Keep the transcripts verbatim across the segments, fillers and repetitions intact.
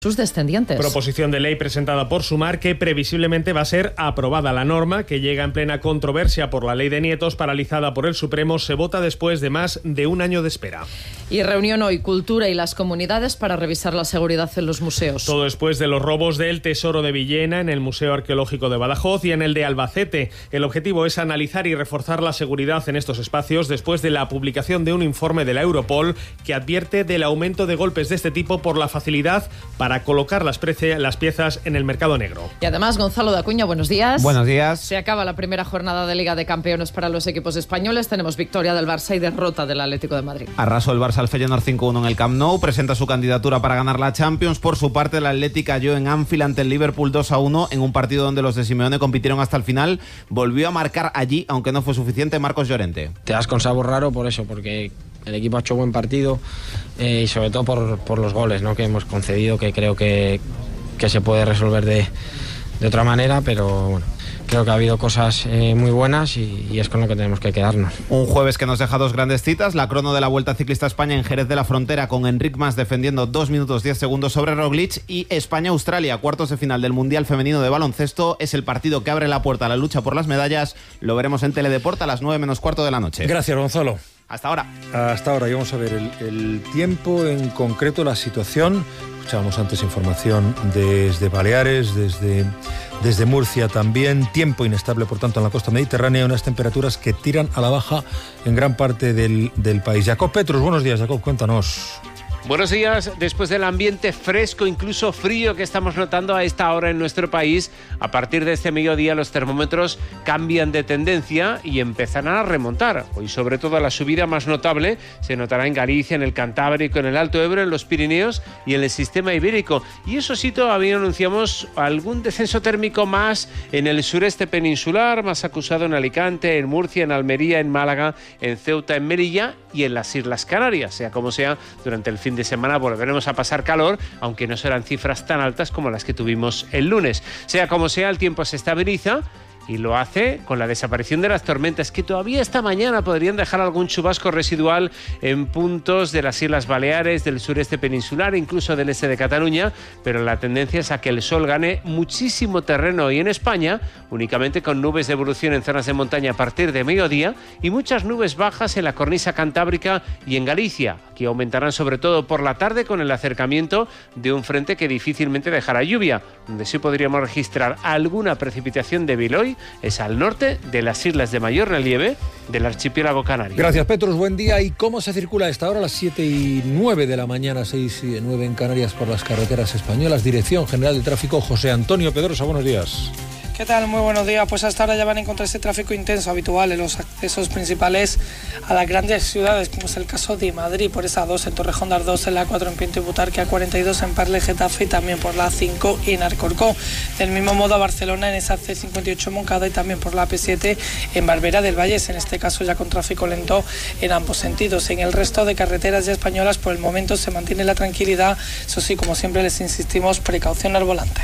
sus descendientes. Proposición de ley presentada por Sumar que previsiblemente va a ser aprobada. La norma, que llega en plena controversia por la ley de nietos paralizada por el Supremo, se vota después de más de un año de espera. Y reunión hoy, Cultura y las comunidades para revisar la seguridad en los museos. Todo después de los robos del Tesoro de Villena en el Museo Arqueológico de Badajoz y en el de Albacete. El objetivo es analizar y reforzar la seguridad en estos espacios después de la publicación de un informe de la Europol que advierte del aumento de golpes de este tipo por la facilidad para para colocar las, prece- las piezas en el mercado negro. Y además, Gonzalo de Acuña, buenos días. Buenos días. Se acaba la primera jornada de Liga de Campeones para los equipos españoles. Tenemos victoria del Barça y derrota del Atlético de Madrid. Arrasó el Barça al Feyenoord cinco uno en el Camp Nou. Presenta su candidatura para ganar la Champions. Por su parte, el Atlético cayó en Anfield ante el Liverpool dos a uno en un partido donde los de Simeone compitieron hasta el final. Volvió a marcar allí, aunque no fue suficiente, Marcos Llorente. Te das con sabor raro por eso, porque el equipo ha hecho buen partido eh, y sobre todo por, por los goles, ¿no?, que hemos concedido, que creo que, que se puede resolver de, de otra manera, pero bueno, creo que ha habido cosas eh, muy buenas y, y es con lo que tenemos que quedarnos. Un jueves que nos deja dos grandes citas, la crono de la Vuelta Ciclista a España en Jerez de la Frontera con Enric Mas defendiendo dos minutos diez segundos sobre Roglic, y España-Australia, cuartos de final del Mundial Femenino de Baloncesto. Es el partido que abre la puerta a la lucha por las medallas. Lo veremos en Teledeporte a las nueve menos cuarto de la noche. Gracias, Gonzalo. Hasta ahora. Hasta ahora, y vamos a ver el, el tiempo, en concreto la situación. Escuchábamos antes información desde Baleares, desde, desde Murcia también. Tiempo inestable, por tanto, en la costa mediterránea, unas temperaturas que tiran a la baja en gran parte del, del país. Jacob Petrus, buenos días, Jacob, cuéntanos. Buenos días. Después del ambiente fresco, incluso frío que estamos notando a esta hora en nuestro país, a partir de este mediodía los termómetros cambian de tendencia y empezarán a remontar. Hoy, sobre todo, la subida más notable se notará en Galicia, en el Cantábrico, en el Alto Ebro, en los Pirineos y en el sistema ibérico. Y eso sí, todavía anunciamos algún descenso térmico más en el sureste peninsular, más acusado en Alicante, en Murcia, en Almería, en Málaga, en Ceuta, en Melilla y en las Islas Canarias. Sea como sea, durante el fin de semana volveremos a pasar calor, aunque no serán cifras tan altas como las que tuvimos el lunes. Sea como sea, el tiempo se estabiliza y lo hace con la desaparición de las tormentas, que todavía esta mañana podrían dejar algún chubasco residual en puntos de las Islas Baleares, del sureste peninsular, incluso del este de Cataluña, pero la tendencia es a que el sol gane muchísimo terreno hoy en España, únicamente con nubes de evolución en zonas de montaña a partir de mediodía y muchas nubes bajas en la cornisa cantábrica y en Galicia, que aumentarán sobre todo por la tarde con el acercamiento de un frente que difícilmente dejará lluvia. Donde sí podríamos registrar alguna precipitación débil hoy es al norte de las islas de mayor relieve del archipiélago canario. Gracias, Petrus, buen día. ¿Y cómo se circula a esta hora, a las siete y nueve de la mañana, seis y nueve en Canarias, por las carreteras españolas? Dirección General de Tráfico, José Antonio Pedrosa, buenos días. ¿Qué tal? Muy buenos días. Pues hasta ahora ya van a encontrar este tráfico intenso habitual en los accesos principales a las grandes ciudades, como es el caso de Madrid, por esa dos en Torrejón de Ardoz, en la cuatro en Pinto y Butarque, a cuarenta y dos en Parle, Getafe y también por la cinco en Alcorcón. Del mismo modo a Barcelona en esa ce cincuenta y ocho en Moncada y también por la pe siete en Barbera del Vallés, en este caso ya con tráfico lento en ambos sentidos. En el resto de carreteras ya españolas por el momento se mantiene la tranquilidad, eso sí, como siempre les insistimos, precaución al volante.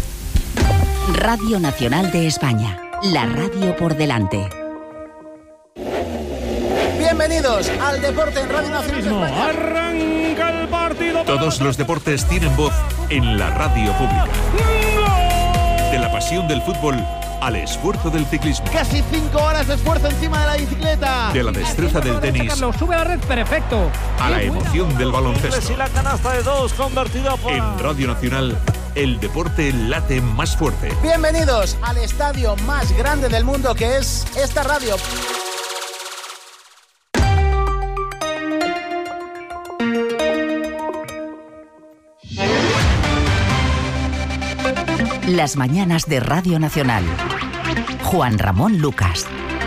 Radio Nacional de España, la radio por delante. Bienvenidos al deporte en Radio Nacional de España. Arranca el partido. Todos los deportes tienen voz en la radio pública. De la pasión del fútbol al esfuerzo del ciclismo. Casi cinco horas de esfuerzo encima de la bicicleta. De la destreza del tenis. Sube a la red, perfecto. A la emoción del baloncesto. Y la canasta de dos convertida por... En Radio Nacional, el deporte late más fuerte. Bienvenidos al estadio más grande del mundo, que es esta radio. Las mañanas de Radio Nacional. Juan Ramón Lucas.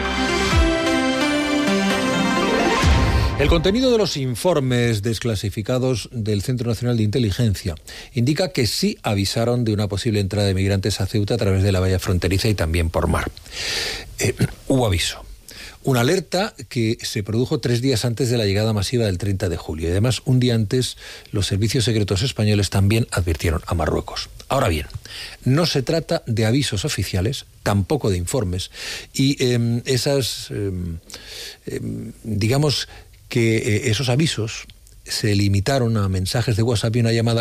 El contenido de los informes desclasificados del Centro Nacional de Inteligencia indica que sí avisaron de una posible entrada de migrantes a Ceuta a través de la valla fronteriza y también por mar. Eh, hubo aviso. Una alerta que se produjo tres días antes de la llegada masiva del treinta de julio. Y además, un día antes, los servicios secretos españoles también advirtieron a Marruecos. Ahora bien, no se trata de avisos oficiales, tampoco de informes. Y eh, esas, eh, eh, digamos que eh, esos avisos se limitaron a mensajes de WhatsApp y una llamada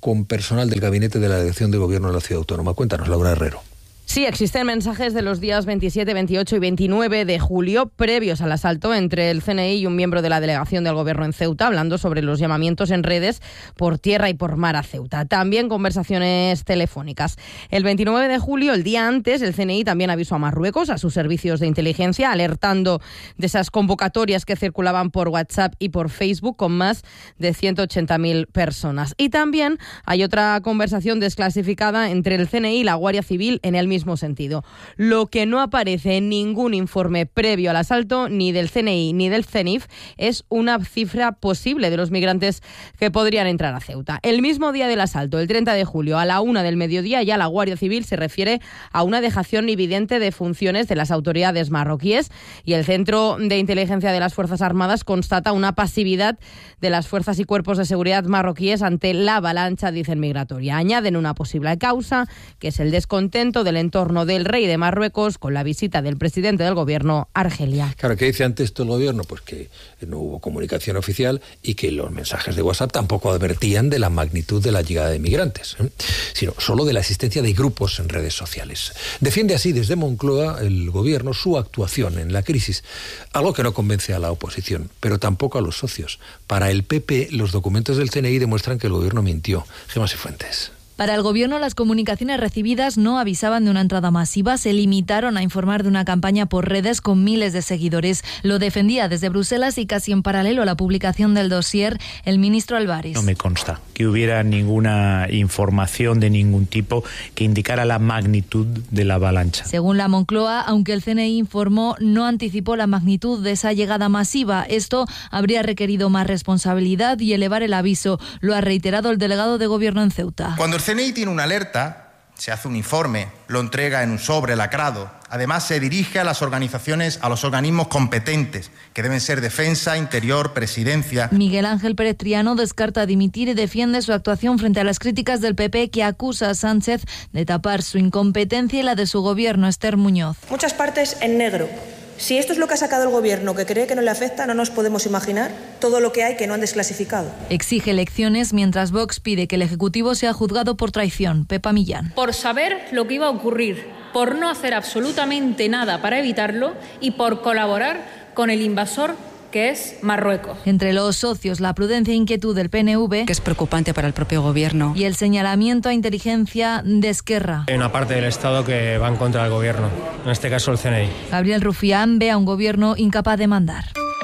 con personal del gabinete de la Delegación de Gobierno de la Ciudad Autónoma. Cuéntanos, Laura Herrero. Sí, existen mensajes de los días veintisiete, veintiocho y veintinueve de julio previos al asalto entre el C N I y un miembro de la delegación del Gobierno en Ceuta, hablando sobre los llamamientos en redes por tierra y por mar a Ceuta. También conversaciones telefónicas. El veintinueve de julio, el día antes, el C N I también avisó a Marruecos, a sus servicios de inteligencia, alertando de esas convocatorias que circulaban por WhatsApp y por Facebook con más de ciento ochenta mil personas. Y también hay otra conversación desclasificada entre el C N I y la Guardia Civil en el mismo sentido. Lo que no aparece en ningún informe previo al asalto, ni del C N I ni del CENIF, es una cifra posible de los migrantes que podrían entrar a Ceuta. El mismo día del asalto, el treinta de julio, a la una del mediodía, ya la Guardia Civil se refiere a una dejación evidente de funciones de las autoridades marroquíes y el Centro de Inteligencia de las Fuerzas Armadas constata una pasividad de las fuerzas y cuerpos de seguridad marroquíes ante la avalancha, dicen, migratoria. Añaden una posible causa, que es el descontento del entorno del rey de Marruecos con la visita del presidente del gobierno a Argelia. Claro, ¿qué dice ante esto el gobierno? Pues que no hubo comunicación oficial y que los mensajes de WhatsApp tampoco advertían de la magnitud de la llegada de migrantes, ¿eh? sino solo de la existencia de grupos en redes sociales. Defiende así desde Moncloa el gobierno su actuación en la crisis, algo que no convence a la oposición, pero tampoco a los socios. Para el P P, los documentos del C N I demuestran que el gobierno mintió. Gemma Cifuentes. Para el gobierno, las comunicaciones recibidas no avisaban de una entrada masiva, se limitaron a informar de una campaña por redes con miles de seguidores. Lo defendía desde Bruselas y casi en paralelo a la publicación del dossier el ministro Álvarez. No me consta que hubiera ninguna información de ningún tipo que indicara la magnitud de la avalancha. Según la Moncloa, aunque el C N I informó, no anticipó la magnitud de esa llegada masiva. Esto habría requerido más responsabilidad y elevar el aviso. Lo ha reiterado el delegado de gobierno en Ceuta. Cuando el C N I tiene una alerta, se hace un informe, lo entrega en un sobre lacrado. Además, se dirige a las organizaciones, a los organismos competentes, que deben ser Defensa, Interior, Presidencia. Miguel Ángel Pérez Triano descarta dimitir y defiende su actuación frente a las críticas del P P, que acusa a Sánchez de tapar su incompetencia y la de su gobierno. Esther Muñoz. Muchas partes en negro. Si esto es lo que ha sacado el gobierno, que cree que no le afecta, no nos podemos imaginar todo lo que hay que no han desclasificado. Exige elecciones mientras Vox pide que el Ejecutivo sea juzgado por traición. Pepa Millán. Por saber lo que iba a ocurrir, por no hacer absolutamente nada para evitarlo y por colaborar con el invasor que es Marruecos. Entre los socios, la prudencia e inquietud del P N V, que es preocupante para el propio gobierno, y el señalamiento a inteligencia de Esquerra. Hay una parte del Estado que va en contra del gobierno, en este caso el C N I. Gabriel Rufián ve a un gobierno incapaz de mandar.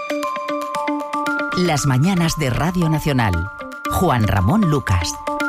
Las mañanas de Radio Nacional. Juan Ramón Lucas.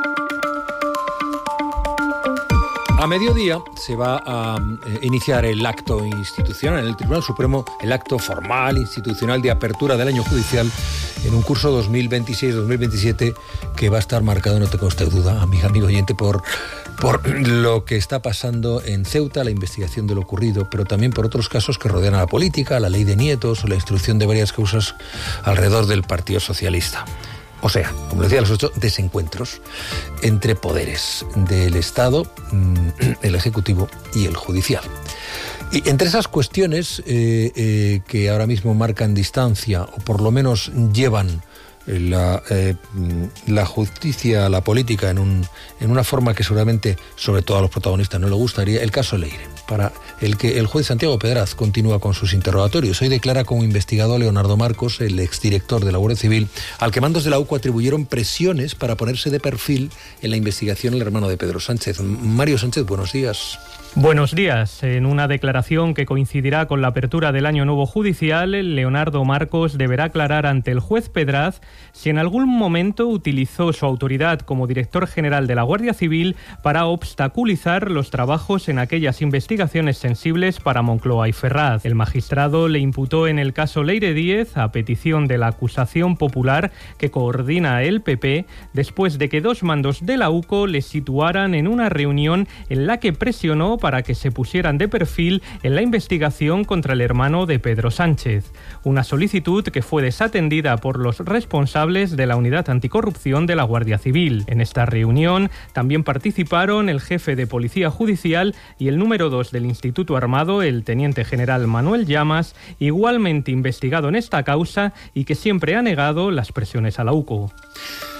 A mediodía se va a eh, iniciar el acto institucional en el Tribunal Supremo, el acto formal institucional de apertura del año judicial en un curso dos mil veintiséis dos mil veintisiete que va a estar marcado, no te conste duda, amiga, amigo oyente, por, por lo que está pasando en Ceuta, la investigación de lo ocurrido, pero también por otros casos que rodean a la política, la ley de nietos o la instrucción de varias causas alrededor del Partido Socialista. O sea, como decía, los ocho desencuentros entre poderes del Estado, el Ejecutivo y el Judicial. Y entre esas cuestiones eh, eh, que ahora mismo marcan distancia, o por lo menos llevan la, eh, la justicia, la política, en, un, en una forma que seguramente, sobre todo a los protagonistas, no le gustaría, el caso Leire, para el que el juez Santiago Pedraz continúa con sus interrogatorios. Hoy declara como investigado a Leonardo Marcos, el exdirector de la Guardia Civil, al que mandos de la U C O atribuyeron presiones para ponerse de perfil en la investigación el hermano de Pedro Sánchez. Mario Sánchez, buenos días. Buenos días. En una declaración que coincidirá con la apertura del año nuevo judicial, Leonardo Marcos deberá aclarar ante el juez Pedraz si en algún momento utilizó su autoridad como director general de la Guardia Civil para obstaculizar los trabajos en aquellas investigaciones sensibles para Moncloa y Ferraz. El magistrado le imputó en el caso Leire Díez, a petición de la acusación popular que coordina el P P, después de que dos mandos de la U C O le situaran en una reunión en la que presionó para que se pusieran de perfil en la investigación contra el hermano de Pedro Sánchez. Una solicitud que fue desatendida por los responsables de la Unidad Anticorrupción de la Guardia Civil. En esta reunión también participaron el jefe de Policía Judicial y el número dos del Instituto Armado, el teniente general Manuel Llamas, igualmente investigado en esta causa y que siempre ha negado las presiones a la U C O.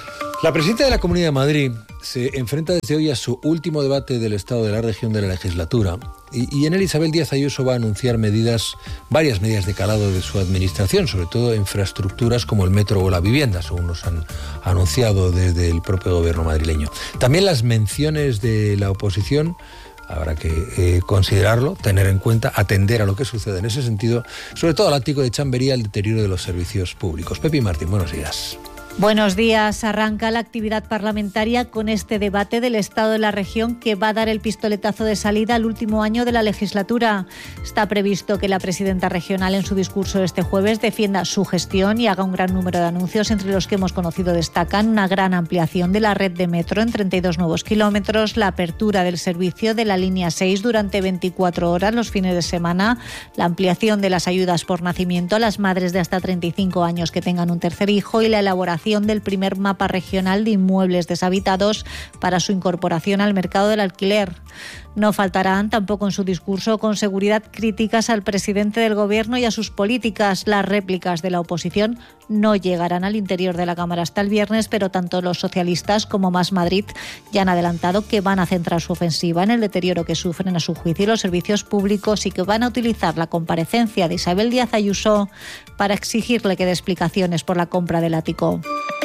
La presidenta de la Comunidad de Madrid se enfrenta desde hoy a su último debate del Estado de la Región de la legislatura y, y en él Isabel Díaz Ayuso va a anunciar medidas, varias medidas de calado de su administración, sobre todo infraestructuras como el metro o la vivienda, según nos han anunciado desde el propio gobierno madrileño. También las menciones de la oposición. Habrá que eh, considerarlo, tener en cuenta, atender a lo que sucede en ese sentido, sobre todo al ático de Chamberí, el deterioro de los servicios públicos. Pepi Martín, buenos días. Buenos días. Arranca la actividad parlamentaria con este debate del Estado de la región que va a dar el pistoletazo de salida al último año de la legislatura. Está previsto que la presidenta regional en su discurso este jueves defienda su gestión y haga un gran número de anuncios, entre los que hemos conocido destacan una gran ampliación de la red de metro en treinta y dos nuevos kilómetros, la apertura del servicio de la línea seis durante veinticuatro horas los fines de semana, la ampliación de las ayudas por nacimiento a las madres de hasta treinta y cinco años que tengan un tercer hijo y la elaboración del primer mapa regional de inmuebles deshabitados para su incorporación al mercado del alquiler. No faltarán tampoco en su discurso con seguridad críticas al presidente del Gobierno y a sus políticas. Las réplicas de la oposición no llegarán al interior de la Cámara hasta el viernes, pero tanto los socialistas como Más Madrid ya han adelantado que van a centrar su ofensiva en el deterioro que sufren a su juicio los servicios públicos y que van a utilizar la comparecencia de Isabel Díaz Ayuso para exigirle que dé explicaciones por la compra del ático.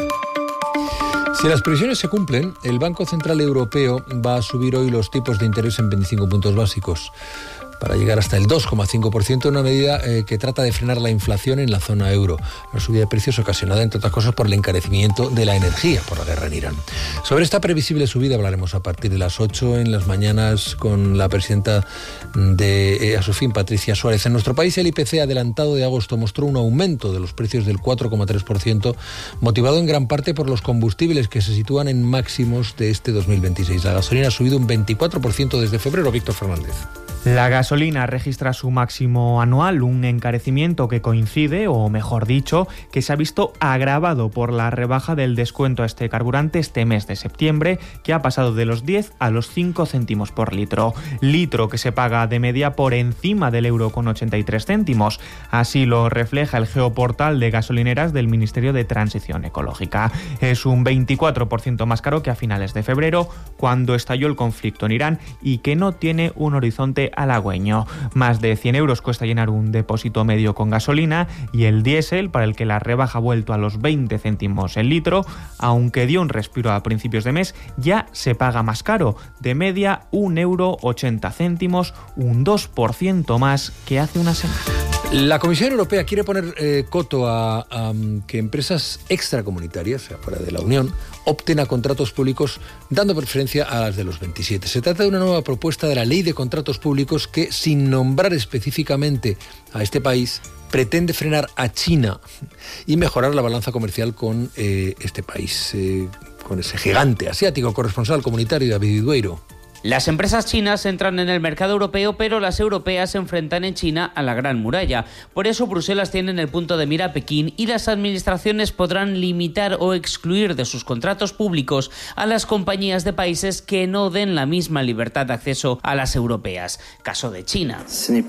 Si las previsiones se cumplen, el Banco Central Europeo va a subir hoy los tipos de interés en veinticinco puntos básicos, para llegar hasta el dos coma cinco por ciento, una medida eh, que trata de frenar la inflación en la zona euro. La subida de precios ocasionada, entre otras cosas, por el encarecimiento de la energía por la guerra en Irán. Sobre esta previsible subida hablaremos a partir de las ocho en las mañanas con la presidenta de eh, Asufin, Patricia Suárez. En nuestro país, el I P C adelantado de agosto mostró un aumento de los precios del cuatro coma tres por ciento, motivado en gran parte por los combustibles que se sitúan en máximos de este dos mil veintiséis. La gasolina ha subido un veinticuatro por ciento desde febrero. Víctor Fernández. La gasolina registra su máximo anual, un encarecimiento que coincide, o mejor dicho, que se ha visto agravado por la rebaja del descuento a este carburante este mes de septiembre, que ha pasado de los diez a los cinco céntimos por litro. Litro que se paga de media por encima del euro con ochenta y tres céntimos. Así lo refleja el geoportal de gasolineras del Ministerio de Transición Ecológica. Es un veinticuatro por ciento más caro que a finales de febrero, cuando estalló el conflicto en Irán y que no tiene un horizonte halagüeño. Más de cien euros cuesta llenar un depósito medio con gasolina y el diésel, para el que la rebaja ha vuelto a los veinte céntimos el litro, aunque dio un respiro a principios de mes, ya se paga más caro, de media un euro ochenta céntimos, un dos por ciento más que hace una semana. La Comisión Europea quiere poner eh, coto a, a que empresas extracomunitarias, o sea, fuera de la Unión, opten a contratos públicos dando preferencia a las de los veintisiete. Se trata de una nueva propuesta de la Ley de Contratos Públicos que, sin nombrar específicamente a este país, pretende frenar a China y mejorar la balanza comercial con eh, este país, eh, con ese gigante asiático. Corresponsal comunitario David Dueiro. Las empresas chinas entran en el mercado europeo, pero las europeas se enfrentan en China a la Gran Muralla. Por eso Bruselas tiene en el punto de mira a Pekín y las administraciones podrán limitar o excluir de sus contratos públicos a las compañías de países que no den la misma libertad de acceso a las europeas. Caso de China.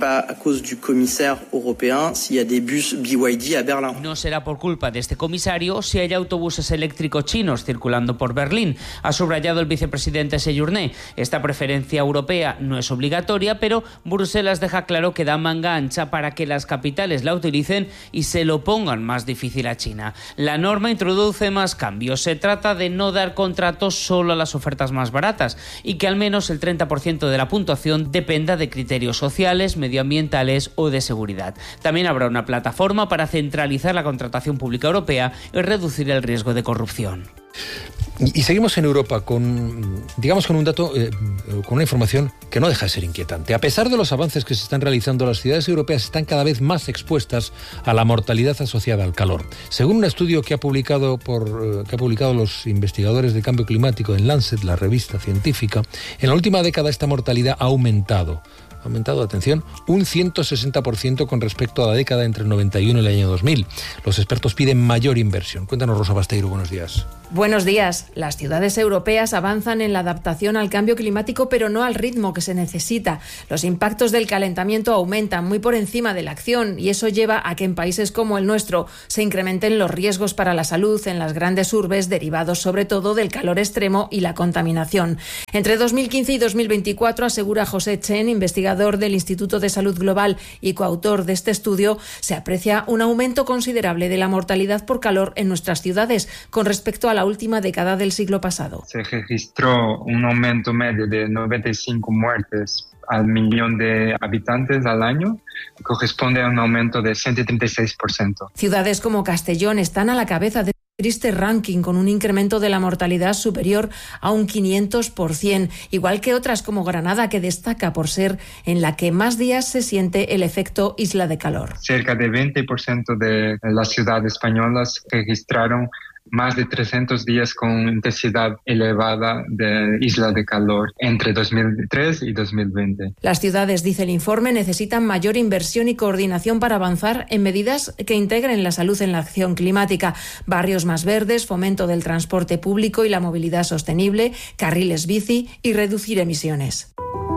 No será por culpa de este comisario si hay autobuses eléctricos chinos circulando por Berlín, ha subrayado el vicepresidente Séjourné. Esta preferencia europea no es obligatoria, pero Bruselas deja claro que da manga ancha para que las capitales la utilicen y se lo pongan más difícil a China. La norma introduce más cambios. Se trata de no dar contratos solo a las ofertas más baratas y que al menos el treinta por ciento de la puntuación dependa de criterios sociales, medioambientales o de seguridad. También habrá una plataforma para centralizar la contratación pública europea y reducir el riesgo de corrupción. Y seguimos en Europa con, digamos, con un dato, eh, con una información que no deja de ser inquietante. A pesar de los avances que se están realizando, las ciudades europeas están cada vez más expuestas a la mortalidad asociada al calor. Según un estudio que ha publicado por, que ha publicado los investigadores del cambio climático en Lancet, la revista científica, en la última década esta mortalidad ha aumentado ha aumentado, atención, un ciento sesenta por ciento con respecto a la década entre el noventa y uno y el año dos mil. Los expertos piden mayor inversión. Cuéntanos, Rosa Basteiro, buenos días. Buenos días. Las ciudades europeas avanzan en la adaptación al cambio climático, pero no al ritmo que se necesita. Los impactos del calentamiento aumentan muy por encima de la acción y eso lleva a que en países como el nuestro se incrementen los riesgos para la salud en las grandes urbes, derivados sobre todo del calor extremo y la contaminación. Entre dos mil quince y dos mil veinticuatro, asegura José Chen, investigador del Instituto de Salud Global y coautor de este estudio, se aprecia un aumento considerable de la mortalidad por calor en nuestras ciudades con respecto a la última década del siglo pasado. Se registró un aumento medio de noventa y cinco muertes al millón de habitantes al año, corresponde a un aumento de ciento treinta y seis por ciento. Ciudades como Castellón están a la cabeza de triste ranking con un incremento de la mortalidad superior a un quinientos por ciento, igual que otras como Granada, que destaca por ser en la que más días se siente el efecto isla de calor. Cerca de veinte por ciento de las ciudades españolas registraron más de trescientos días con intensidad elevada de isla de calor entre dos mil tres y dos mil veinte. Las ciudades, dice el informe, necesitan mayor inversión y coordinación para avanzar en medidas que integren la salud en la acción climática. Barrios más verdes, fomento del transporte público y la movilidad sostenible, carriles bici y reducir emisiones.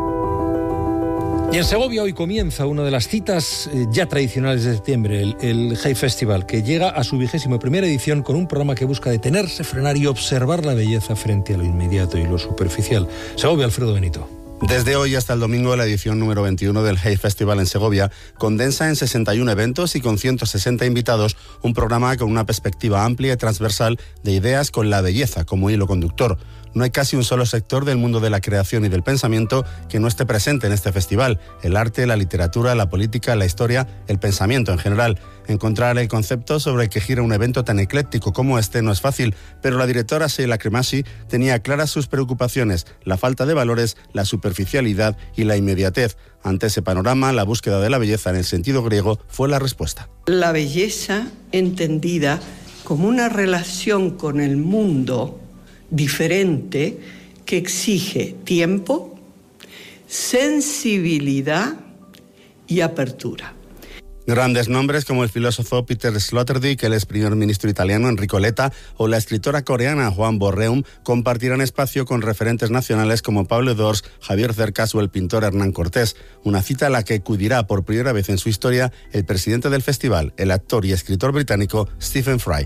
Y en Segovia hoy comienza una de las citas eh, ya tradicionales de septiembre, el, el Hey Festival, que llega a su vigésima primera edición con un programa que busca detenerse, frenar y observar la belleza frente a lo inmediato y lo superficial. Segovia, Alfredo Benito. Desde hoy hasta el domingo, la edición número veintiuno del Hey Festival en Segovia condensa en sesenta y uno eventos y con ciento sesenta invitados un programa con una perspectiva amplia y transversal de ideas con la belleza como hilo conductor. No hay casi un solo sector del mundo de la creación y del pensamiento que no esté presente en este festival. El arte, la literatura, la política, la historia, el pensamiento en general. Encontrar el concepto sobre el que gira un evento tan ecléctico como este no es fácil, pero la directora Sheila Cremasi tenía claras sus preocupaciones: la falta de valores, la superficialidad y la inmediatez. Ante ese panorama, la búsqueda de la belleza en el sentido griego fue la respuesta. La belleza entendida como una relación con el mundo diferente que exige tiempo, sensibilidad y apertura. Grandes nombres como el filósofo Peter Sloterdijk, el ex primer ministro italiano Enrico Letta o la escritora coreana Hwang Bo-reum compartirán espacio con referentes nacionales como Pablo Dors, Javier Cercas o el pintor Hernán Cortés. Una cita a la que acudirá por primera vez en su historia el presidente del festival, el actor y escritor británico Stephen Fry.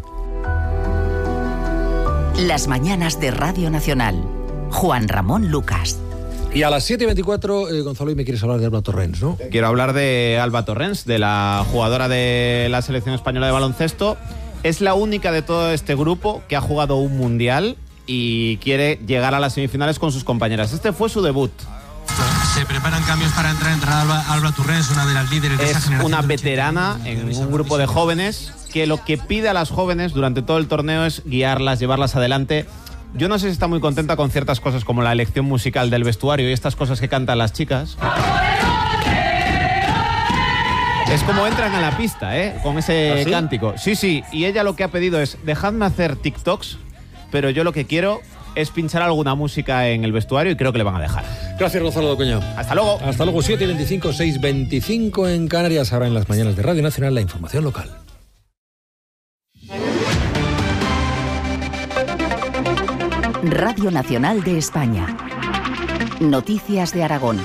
Las mañanas de Radio Nacional. Juan Ramón Lucas. Y a las siete y veinticuatro, eh, Gonzalo, y me quieres hablar de Alba Torrens, ¿no? Quiero hablar de Alba Torrens, de la jugadora de la selección española de baloncesto. Es la única de todo este grupo que ha jugado un mundial y quiere llegar a las semifinales con sus compañeras. Este fue su debut. Se preparan cambios para entrar entre Alba, Alba Torrens, una de las líderes de es esa generación. Es una veterana en un grupo de jóvenes que lo que pide a las jóvenes durante todo el torneo es guiarlas, llevarlas adelante. Yo no sé si está muy contenta con ciertas cosas como la elección musical del vestuario y estas cosas que cantan las chicas. Es como entran a la pista, ¿eh? Con ese ¿Ah, sí? cántico. Sí, sí, y ella lo que ha pedido es: dejadme hacer TikToks, pero yo lo que quiero es pinchar alguna música en el vestuario y creo que le van a dejar. Gracias, Gonzalo Docoño. Hasta luego. Hasta luego, siete y veinticinco, seis y veinticinco en Canarias. Ahora en las mañanas de Radio Nacional, la información local. Radio Nacional de España. Noticias de Aragón.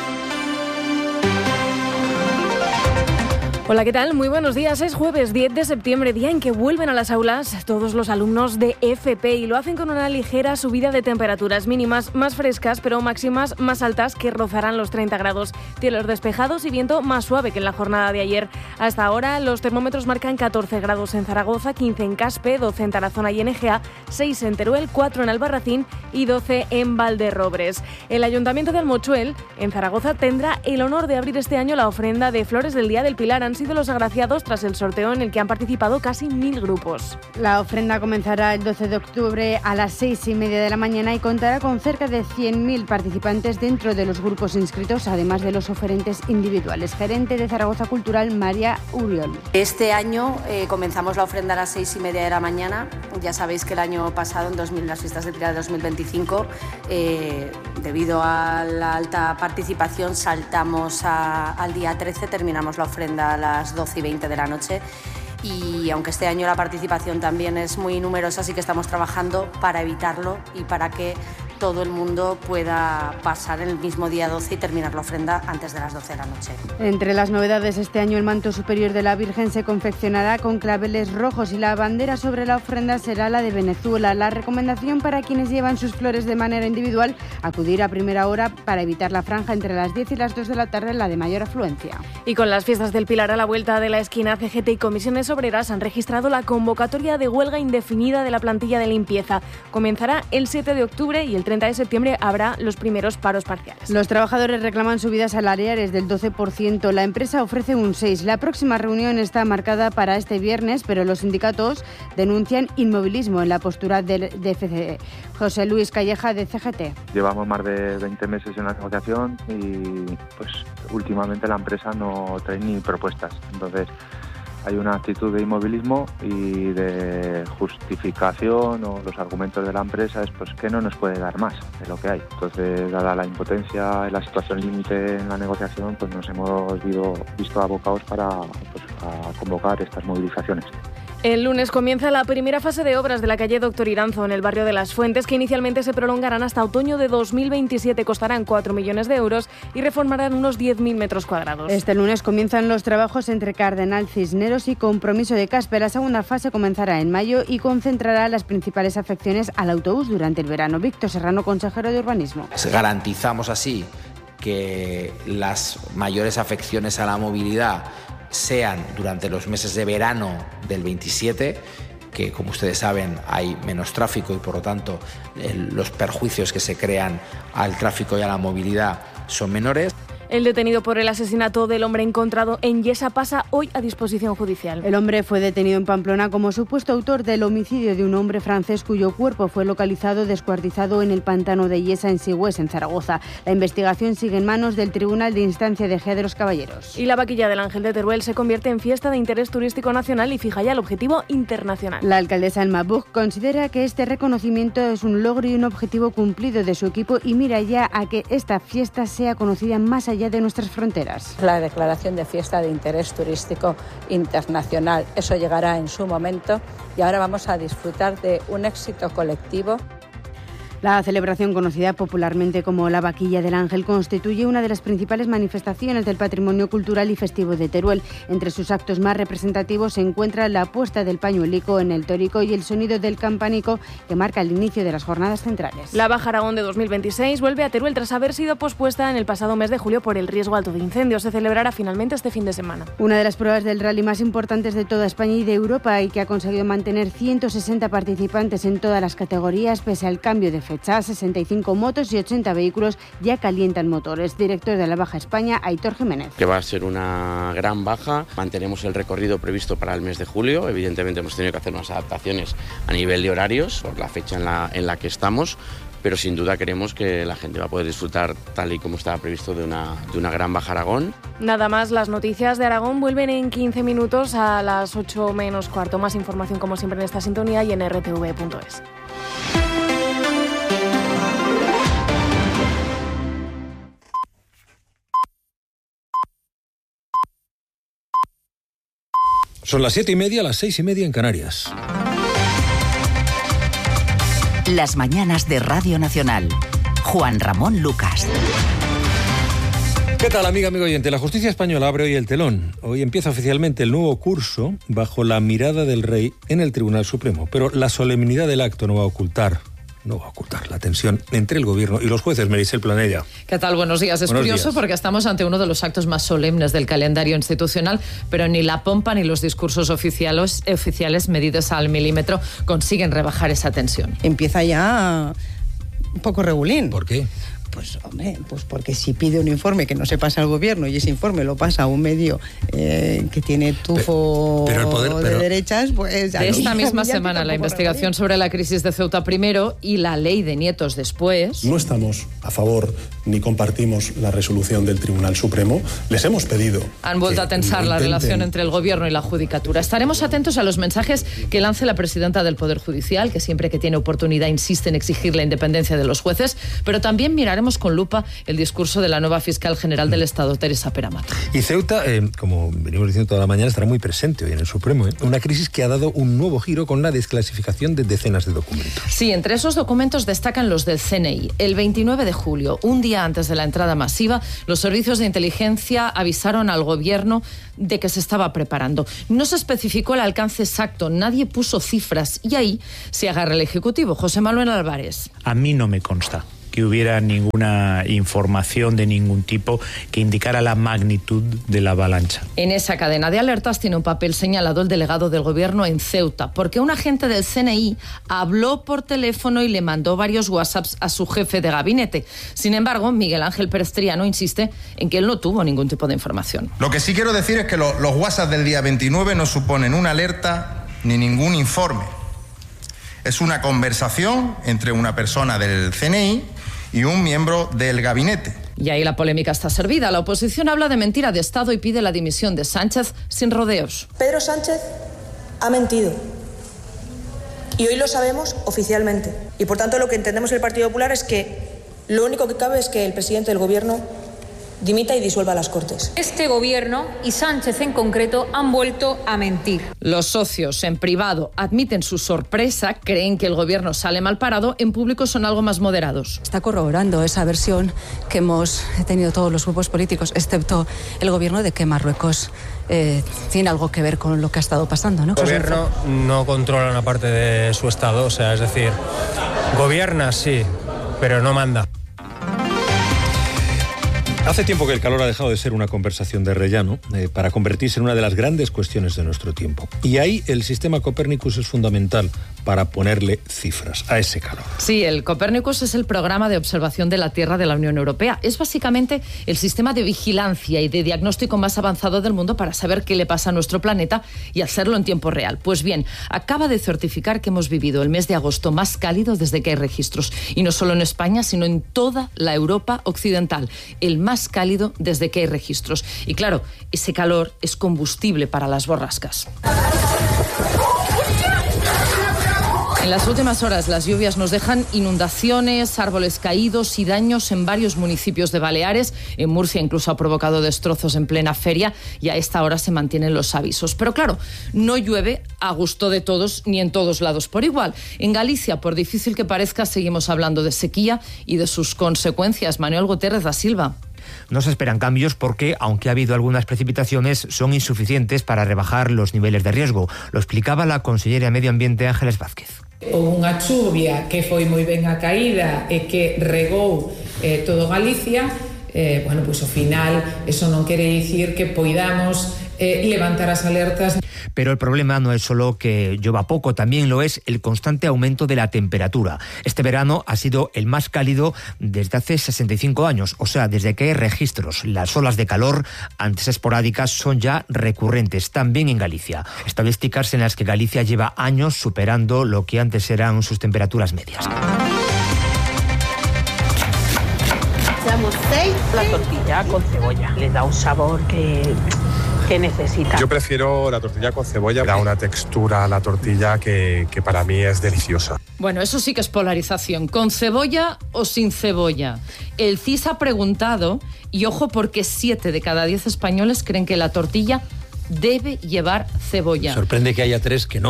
Hola, ¿qué tal? Muy buenos días. Es jueves diez de septiembre, día en que vuelven a las aulas todos los alumnos de F P y lo hacen con una ligera subida de temperaturas mínimas más frescas, pero máximas más altas que rozarán los treinta grados. Cielos despejados y viento más suave que en la jornada de ayer. Hasta ahora los termómetros marcan catorce grados en Zaragoza, quince en Caspe, doce en Tarazona y en Egea, seis en Teruel, cuatro en Albarracín y doce en Valderrobres. El Ayuntamiento de Almochuel, en Zaragoza, tendrá el honor de abrir este año la ofrenda de flores del Día del Pilar. Han sido los agraciados tras el sorteo en el que han participado casi mil grupos. La ofrenda comenzará el doce de octubre a las seis y media de la mañana y contará con cerca de cien mil participantes dentro de los grupos inscritos, además de los oferentes individuales. Gerente de Zaragoza Cultural, María Uriol. Este año eh, comenzamos la ofrenda a las seis y media de la mañana. Ya sabéis que el año pasado, en dos mil, las fiestas del Pilar de dos mil veinticinco, eh, debido a la alta participación saltamos a, al día trece, terminamos la ofrenda a las doce y veinte de la noche. Y aunque este año la participación también es muy numerosa, sí que estamos trabajando para evitarlo y para que todo el mundo pueda pasar el mismo día doce y terminar la ofrenda antes de las doce de la noche. Entre las novedades, este año el manto superior de la Virgen se confeccionará con claveles rojos y la bandera sobre la ofrenda será la de Venezuela. La recomendación para quienes llevan sus flores de manera individual, acudir a primera hora para evitar la franja entre las diez y las dos de la tarde, la de mayor afluencia. Y con las fiestas del Pilar a la vuelta de la esquina, C G T y comisiones obreras han registrado la convocatoria de huelga indefinida de la plantilla de limpieza. Comenzará el siete de octubre y el treinta de septiembre habrá los primeros paros parciales. Los trabajadores reclaman subidas salariales del doce por ciento. La empresa ofrece un seis por ciento. La próxima reunión está marcada para este viernes, pero los sindicatos denuncian inmovilismo en la postura del de F C E. José Luis Calleja, de C G T. Llevamos más de veinte meses en la negociación y pues últimamente la empresa no trae ni propuestas. Entonces hay una actitud de inmovilismo y de justificación, o los argumentos de la empresa es pues que no nos puede dar más de lo que hay. Entonces, dada la impotencia y la situación límite en la negociación, pues nos hemos visto, visto abocados para pues, a convocar estas movilizaciones. El lunes comienza la primera fase de obras de la calle Doctor Iranzo en el barrio de Las Fuentes, que inicialmente se prolongarán hasta otoño de dos mil veintisiete. Costarán cuatro millones de euros y reformarán unos diez mil metros cuadrados. Este lunes comienzan los trabajos entre Cardenal Cisneros y Compromiso de Caspe. La segunda fase comenzará en mayo y concentrará las principales afecciones al autobús durante el verano. Víctor Serrano, consejero de Urbanismo. Garantizamos así que las mayores afecciones a la movilidad sean durante los meses de verano del veintisiete, que como ustedes saben hay menos tráfico y por lo tanto el, los perjuicios que se crean al tráfico y a la movilidad son menores. El detenido por el asesinato del hombre encontrado en Yesa pasa hoy a disposición judicial. El hombre fue detenido en Pamplona como supuesto autor del homicidio de un hombre francés cuyo cuerpo fue localizado descuartizado en el pantano de Yesa, en Sigüés, en Zaragoza. La investigación sigue en manos del Tribunal de Instancia de Ejea de los Caballeros. Y la vaquilla del Ángel de Teruel se convierte en fiesta de interés turístico nacional y fija ya el objetivo internacional. La alcaldesa Elma Buch considera que este reconocimiento es un logro y un objetivo cumplido de su equipo y mira ya a que esta fiesta sea conocida más allá de nuestras fronteras. La declaración de fiesta de interés turístico internacional, eso llegará en su momento y ahora vamos a disfrutar de un éxito colectivo. La celebración, conocida popularmente como la Vaquilla del Ángel, constituye una de las principales manifestaciones del patrimonio cultural y festivo de Teruel. Entre sus actos más representativos se encuentra la puesta del pañuelico en el Tórico y el sonido del campanico que marca el inicio de las jornadas centrales. La Baja Aragón de dos mil veintiséis vuelve a Teruel tras haber sido pospuesta en el pasado mes de julio por el riesgo alto de incendios. Se celebrará finalmente este fin de semana. Una de las pruebas del rally más importantes de toda España y de Europa y que ha conseguido mantener ciento sesenta participantes en todas las categorías pese al cambio de fecha. sesenta y cinco motos y ochenta vehículos ya calientan motores. Director de la Baja España, Aitor Jiménez. Que va a ser una gran baja. Mantenemos el recorrido previsto para el mes de julio. Evidentemente hemos tenido que hacer unas adaptaciones a nivel de horarios por la fecha en la, en la que estamos, pero sin duda queremos que la gente va a poder disfrutar tal y como estaba previsto de una, de una gran Baja Aragón. Nada más, las noticias de Aragón vuelven en quince minutos a las ocho menos cuarto. Más información como siempre en esta sintonía y en r t v punto es. Son las siete y media, las seis y media en Canarias. Las mañanas de Radio Nacional. Juan Ramón Lucas. ¿Qué tal, amiga, amigo oyente? La justicia española abre hoy el telón. Hoy empieza oficialmente el nuevo curso bajo la mirada del rey en el Tribunal Supremo. Pero la solemnidad del acto no va a ocultar no va a ocultar la tensión entre el gobierno y los jueces. Merisel Planella. ¿Qué tal? Buenos días. Es Buenos curioso días. Porque estamos ante uno de los actos más solemnes del calendario institucional, pero ni la pompa ni los discursos oficiales, oficiales medidos al milímetro consiguen rebajar esa tensión. Empieza ya un poco regulín. ¿Por qué? Pues, hombre, pues porque si pide un informe que no se pasa al gobierno y ese informe lo pasa a un medio eh, que tiene tufo pero, pero el poder, pero... de derechas, pues... De esta misma semana, la investigación sobre la crisis de Ceuta primero y la ley de Nietos después. No estamos a favor ni compartimos la resolución del Tribunal Supremo. Les hemos pedido... Han vuelto a tensar la relación entre el gobierno y la judicatura. Estaremos atentos a los mensajes que lance la presidenta del Poder Judicial, que siempre que tiene oportunidad insiste en exigir la independencia de los jueces, pero también miraremos Observamos con lupa el discurso de la nueva fiscal general del Estado, Teresa Peramato. Y Ceuta, eh, como venimos diciendo toda la mañana, estará muy presente hoy en el Supremo. ¿eh? Una crisis que ha dado un nuevo giro con la desclasificación de decenas de documentos. Sí, entre esos documentos destacan los del C N I. El veintinueve de julio, un día antes de la entrada masiva, los servicios de inteligencia avisaron al gobierno de que se estaba preparando. No se especificó el alcance exacto, nadie puso cifras y ahí se agarra el Ejecutivo. José Manuel Álvarez. A mí no me consta que hubiera ninguna información de ningún tipo que indicara la magnitud de la avalancha. En esa cadena de alertas tiene un papel señalado el delegado del gobierno en Ceuta, porque un agente del C N I habló por teléfono y le mandó varios WhatsApps a su jefe de gabinete. Sin embargo, Miguel Ángel Pérez Triano insiste en que él no tuvo ningún tipo de información. Lo que sí quiero decir es que lo, los WhatsApps del día veintinueve no suponen una alerta ni ningún informe. Es una conversación entre una persona del C N I y un miembro del gabinete. Y ahí la polémica está servida. La oposición habla de mentira de Estado y pide la dimisión de Sánchez sin rodeos. Pedro Sánchez ha mentido. Y hoy lo sabemos oficialmente. Y por tanto lo que entendemos el Partido Popular es que lo único que cabe es que el presidente del Gobierno dimita y disuelva las Cortes. Este gobierno y Sánchez en concreto han vuelto a mentir. Los socios en privado admiten su sorpresa, creen que el gobierno sale mal parado, en público son algo más moderados. Está corroborando esa versión que hemos tenido todos los grupos políticos, excepto el gobierno, de que Marruecos eh, tiene algo que ver con lo que ha estado pasando, ¿no? El gobierno no controla una parte de su Estado, o sea, es decir, gobierna sí, pero no manda. Hace tiempo que el calor ha dejado de ser una conversación de rellano eh, para convertirse en una de las grandes cuestiones de nuestro tiempo. Y ahí el sistema Copernicus es fundamental para ponerle cifras a ese calor. Sí, el Copernicus es el programa de observación de la Tierra de la Unión Europea. Es básicamente el sistema de vigilancia y de diagnóstico más avanzado del mundo para saber qué le pasa a nuestro planeta y hacerlo en tiempo real. Pues bien, acaba de certificar que hemos vivido el mes de agosto más cálido desde que hay registros. Y no solo en España, sino en toda la Europa occidental. El más cálido desde que hay registros. Y claro, ese calor es combustible para las borrascas. En las últimas horas las lluvias nos dejan inundaciones, árboles caídos y daños en varios municipios de Baleares. En Murcia incluso ha provocado destrozos en plena feria y a esta hora se mantienen los avisos. Pero claro, no llueve a gusto de todos ni en todos lados por igual. En Galicia, por difícil que parezca, seguimos hablando de sequía y de sus consecuencias. Manuel Gutiérrez da Silva. No se esperan cambios porque, aunque ha habido algunas precipitaciones, son insuficientes para rebajar los niveles de riesgo. Lo explicaba la consellera de Medio Ambiente, Ángeles Vázquez. Houve unha chuvia que foi moi ben acaída e que regou eh, todo Galicia. Eh, bueno, pois ao final eso non quere dicir que poidamos eh, levantar as alertas. Pero el problema no es solo que llueva poco, también lo es el constante aumento de la temperatura. Este verano ha sido el más cálido desde hace sesenta y cinco años, o sea, desde que hay registros. Las olas de calor, antes esporádicas, son ya recurrentes, también en Galicia. Estadísticas en las que Galicia lleva años superando lo que antes eran sus temperaturas medias. Echamos seis, la tortilla con cebolla. Le da un sabor que... que necesita. Yo prefiero la tortilla con cebolla, da una textura a la tortilla que, que para mí es deliciosa. Bueno, eso sí que es polarización, ¿con cebolla o sin cebolla? El C I S ha preguntado, y ojo porque siete de cada diez españoles creen que la tortilla debe llevar cebolla. Sorprende que haya tres que no.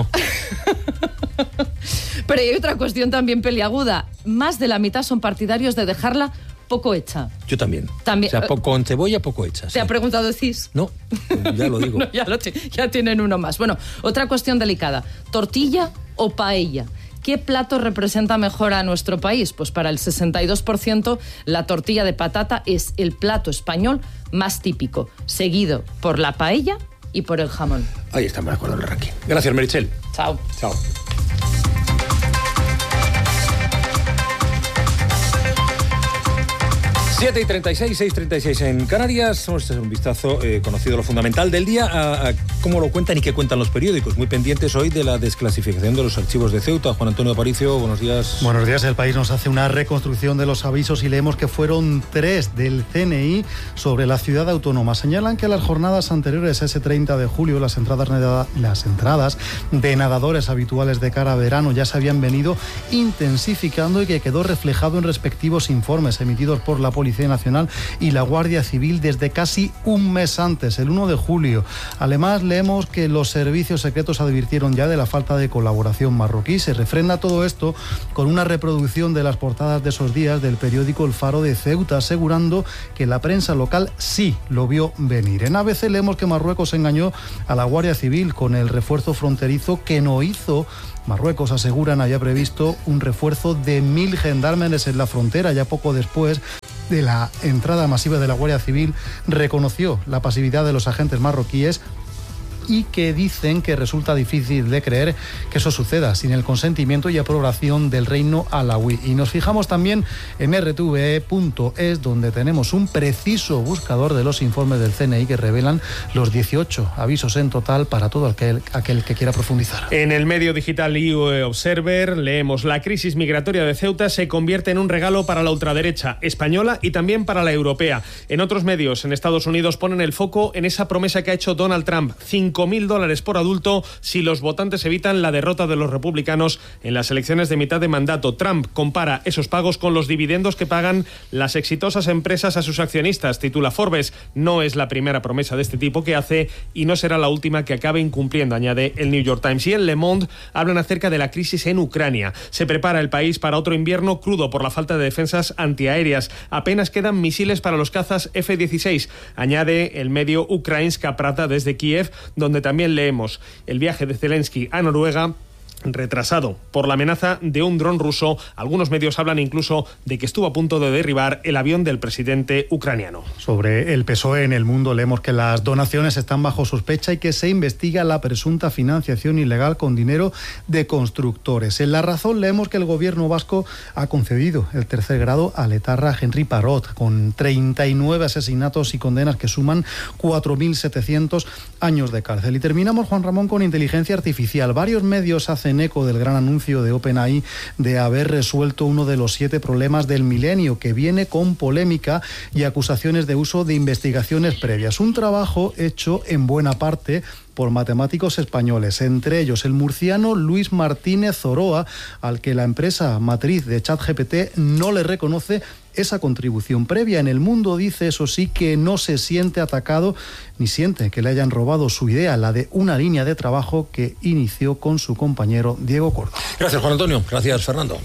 Pero hay otra cuestión también peliaguda, más de la mitad son partidarios de dejarla poco hecha. Yo también. También. O sea, poco con cebolla, poco hecha. ¿Te sí. ha preguntado el C I S? No, ya lo digo. No, ya, lo ya tienen uno más. Bueno, otra cuestión delicada. ¿Tortilla o paella? ¿Qué plato representa mejor a nuestro país? Pues para el sesenta y dos por ciento la tortilla de patata es el plato español más típico, seguido por la paella y por el jamón. Ahí estamos de acuerdo en el ranking. Gracias, Meritxell. Chao. Chao. siete y treinta y seis, seis y treinta y seis en Canarias. Vamos a hacer un vistazo, eh, conocido lo fundamental del día, a, a cómo lo cuentan y qué cuentan los periódicos. Muy pendientes hoy de la desclasificación de los archivos de Ceuta. Juan Antonio Aparicio, buenos días. Buenos días. El País nos hace una reconstrucción de los avisos y leemos que fueron tres del C N I sobre la ciudad autónoma. Señalan que las jornadas anteriores a ese treinta de julio, las entradas, las entradas de nadadores habituales de cara a verano ya se habían venido intensificando y que quedó reflejado en respectivos informes emitidos por la Policía Nacional y la Guardia Civil desde casi un mes antes, el uno de julio. Además, leemos que los servicios secretos advirtieron ya de la falta de colaboración marroquí. Se refrenda todo esto con una reproducción de las portadas de esos días del periódico El Faro de Ceuta, asegurando que la prensa local sí lo vio venir. En A B C leemos que Marruecos engañó a la Guardia Civil con el refuerzo fronterizo que no hizo. Marruecos, aseguran, había previsto un refuerzo de mil gendarmes en la frontera. Ya poco después de la entrada masiva de la Guardia Civil, reconoció la pasividad de los agentes marroquíes y que dicen que resulta difícil de creer que eso suceda sin el consentimiento y aprobación del reino alauí. Y nos fijamos también en R T V E punto es, donde tenemos un preciso buscador de los informes del C N I que revelan los dieciocho avisos en total para todo aquel, aquel que quiera profundizar. En el medio digital I U E Observer leemos: la crisis migratoria de Ceuta se convierte en un regalo para la ultraderecha española y también para la europea. En otros medios, en Estados Unidos, ponen el foco en esa promesa que ha hecho Donald Trump: cinco mil dólares por adulto si los votantes evitan la derrota de los republicanos en las elecciones de mitad de mandato. Trump compara esos pagos con los dividendos que pagan las exitosas empresas a sus accionistas. Titula Forbes: no es la primera promesa de este tipo que hace y no será la última que acabe incumpliendo, añade el New York Times. Y en Le Monde hablan acerca de la crisis en Ucrania. Se prepara el país para otro invierno crudo por la falta de defensas antiaéreas. Apenas quedan misiles para los cazas F dieciséis, añade el medio Ukrainska Pravda desde Kiev, donde también leemos: el viaje de Zelensky a Noruega retrasado por la amenaza de un dron ruso. Algunos medios hablan incluso de que estuvo a punto de derribar el avión del presidente ucraniano. Sobre el P S O E en El Mundo leemos que las donaciones están bajo sospecha y que se investiga la presunta financiación ilegal con dinero de constructores. En La Razón leemos que el gobierno vasco ha concedido el tercer grado al etarra Henry Parot, con treinta y nueve asesinatos y condenas que suman cuatro mil setecientos años de cárcel. Y terminamos, Juan Ramón, con inteligencia artificial. Varios medios hacen eco del gran anuncio de OpenAI de haber resuelto uno de los siete problemas del milenio, que viene con polémica y acusaciones de uso de investigaciones previas. Un trabajo hecho en buena parte por matemáticos españoles, entre ellos el murciano Luis Martínez Oroa, al que la empresa matriz de ChatGPT no le reconoce esa contribución previa. En El Mundo dice, eso sí, que no se siente atacado ni siente que le hayan robado su idea, la de una línea de trabajo que inició con su compañero Diego Córdoba. Gracias, Juan Antonio. Gracias, Fernando.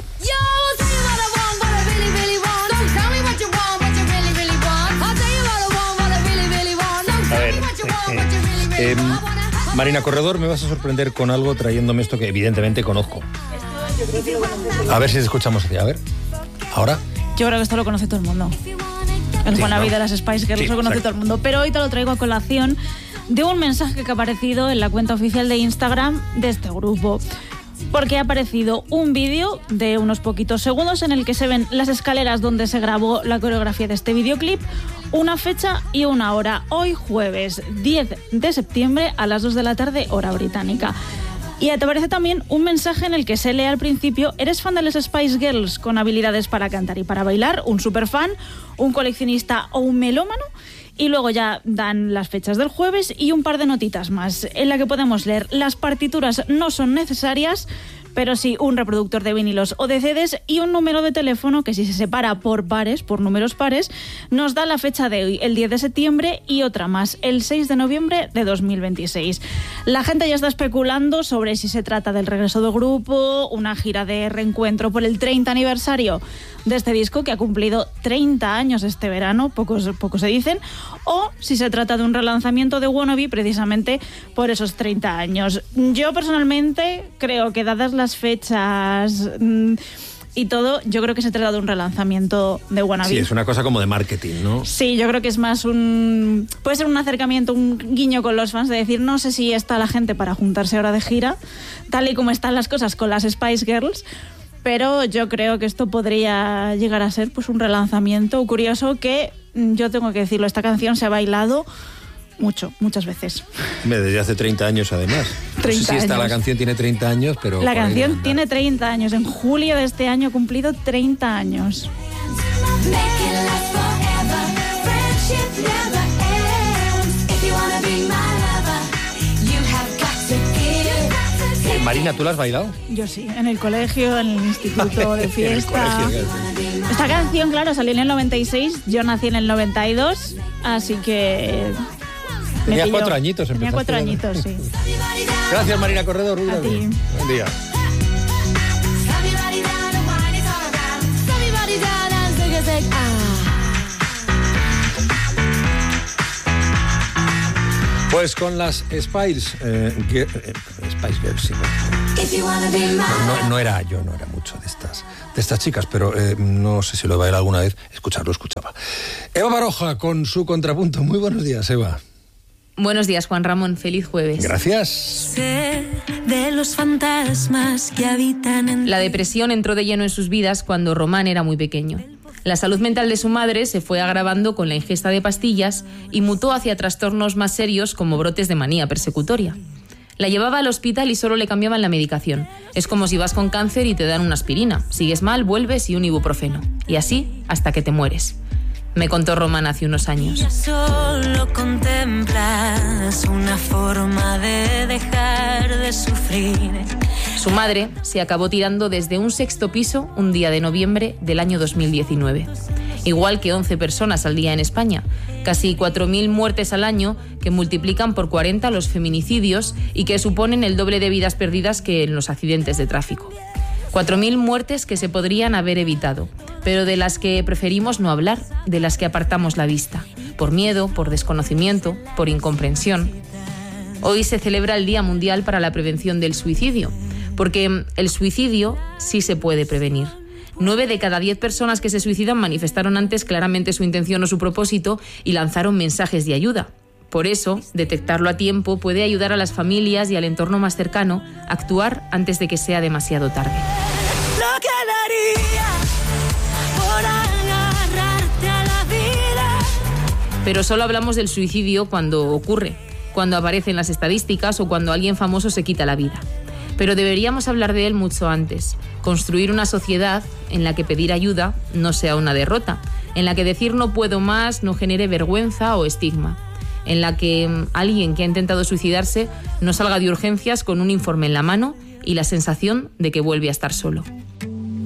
A ver, eh, eh, Marina Corredor, me vas a sorprender con algo trayéndome esto que evidentemente conozco. A ver si escuchamos aquí. A ver, ahora. Yo creo que esto lo conoce todo el mundo. El Juan Avi de las Spice Girls, sí, lo conoce exacto. todo el mundo. Pero hoy te lo traigo a colación de un mensaje que ha aparecido en la cuenta oficial de Instagram de este grupo. Porque ha aparecido un vídeo de unos poquitos segundos en el que se ven las escaleras donde se grabó la coreografía de este videoclip, una fecha y una hora. Hoy, jueves diez de septiembre, a las dos de la tarde, hora británica. Y te aparece también un mensaje en el que se lee al principio: ¿eres fan de las Spice Girls con habilidades para cantar y para bailar? ¿Un superfan? ¿Un coleccionista o un melómano? Y luego ya dan las fechas del jueves y un par de notitas más, en la que podemos leer: las partituras no son necesarias, pero sí un reproductor de vinilos o de C Ds y un número de teléfono que, si se separa por pares, por números pares, nos da la fecha de hoy, el diez de septiembre, y otra más, el seis de noviembre de dos mil veintiséis. La gente ya está especulando sobre si se trata del regreso del grupo, una gira de reencuentro por el treinta aniversario de este disco, que ha cumplido treinta años este verano, pocos, pocos se dicen, o si se trata de un relanzamiento de Wannabe precisamente por esos treinta años. Yo personalmente creo que, dadas las fechas mmm, y todo, yo creo que se trata de un relanzamiento de Wannabe. Sí, es una cosa como de marketing, ¿no? Sí, yo creo que es más un... puede ser un acercamiento, un guiño con los fans, de decir, no sé si está la gente para juntarse ahora de gira, tal y como están las cosas con las Spice Girls, pero yo creo que esto podría llegar a ser pues un relanzamiento curioso que, yo tengo que decirlo, esta canción se ha bailado mucho, muchas veces. Desde hace treinta años, además. treinta no sé si esta años. la canción tiene treinta años, pero... La canción tiene treinta años. En julio de este año ha cumplido treinta años. Marina, ¿tú la has bailado? Yo sí, en el colegio, en el instituto de fiesta. En el colegio, Esta canción, claro, salió en el noventa y seis, yo nací en el noventa y dos, así que... Tenía cuatro añitos. Tenía cuatro añitos, sí. Gracias, Marina Corredor. A ti. Buen día. Pues con las Spice, eh, Girl- eh, Spice Girls, sí, no, no, no era yo, no era mucho de estas, de estas chicas, pero eh, no sé si lo he bailado alguna vez, escucharlo escuchaba. Eva Baroja con su contrapunto. Muy buenos días, Eva. Buenos días, Juan Ramón. Feliz jueves. Gracias. Sé de los fantasmas que habitan en... La depresión entró de lleno en sus vidas cuando Román era muy pequeño. La salud mental de su madre se fue agravando con la ingesta de pastillas y mutó hacia trastornos más serios como brotes de manía persecutoria. La llevaba al hospital y solo le cambiaban la medicación. Es como si vas con cáncer y te dan una aspirina. Sigues mal, vuelves y un ibuprofeno. Y así hasta que te mueres. Me contó Román hace unos años. Solo contemplas una forma de dejar de sufrir. Su madre se acabó tirando desde un sexto piso un día de noviembre del año dos mil diecinueve. Igual que once personas al día en España. Casi cuatro mil muertes al año que multiplican por cuarenta los feminicidios y que suponen el doble de vidas perdidas que en los accidentes de tráfico. cuatro mil muertes que se podrían haber evitado, pero de las que preferimos no hablar, de las que apartamos la vista, por miedo, por desconocimiento, por incomprensión. Hoy se celebra el Día Mundial para la Prevención del Suicidio, porque el suicidio sí se puede prevenir. Nueve de cada diez personas que se suicidan manifestaron antes claramente su intención o su propósito y lanzaron mensajes de ayuda. Por eso, detectarlo a tiempo puede ayudar a las familias y al entorno más cercano a actuar antes de que sea demasiado tarde. Lo que daría por agarrarte a la vida. Pero solo hablamos del suicidio cuando ocurre, cuando aparece en las estadísticas o cuando alguien famoso se quita la vida. Pero deberíamos hablar de él mucho antes, construir una sociedad en la que pedir ayuda no sea una derrota, en la que decir no puedo más no genere vergüenza o estigma, en la que alguien que ha intentado suicidarse no salga de urgencias con un informe en la mano y la sensación de que vuelve a estar solo.